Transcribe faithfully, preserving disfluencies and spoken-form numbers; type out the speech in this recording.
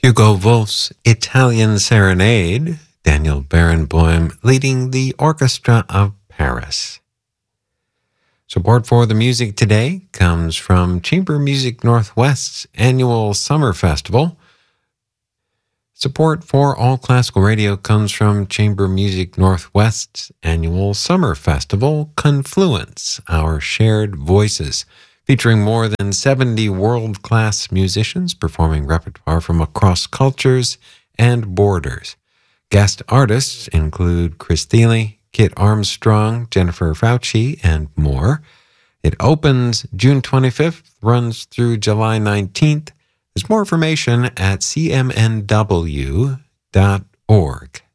Hugo Wolf's Italian Serenade, Daniel Barenboim leading the Orchestra of Paris. Support for the music today comes from Chamber Music Northwest's annual Summer Festival. Support for All Classical Radio comes from Chamber Music Northwest's annual Summer Festival, Confluence, Our Shared Voices, featuring more than seventy world-class musicians performing repertoire from across cultures and borders. Guest artists include Chris Thile, Kit Armstrong, Jennifer Fauci, and more. It opens June twenty-fifth, runs through July nineteenth. There's more information at c m n w dot org.